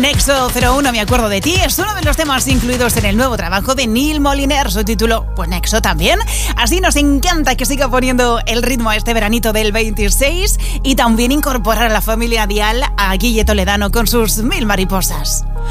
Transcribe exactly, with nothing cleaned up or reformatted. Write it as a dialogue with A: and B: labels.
A: Nexo cero uno, me acuerdo de ti, es uno de los temas incluidos en el nuevo trabajo de Neil Moliner, su título, pues Nexo también. Así nos encanta que siga poniendo el ritmo a este veranito del veintiséis y también incorporar a la familia Dial a Guille Toledano con sus Mil Mariposas.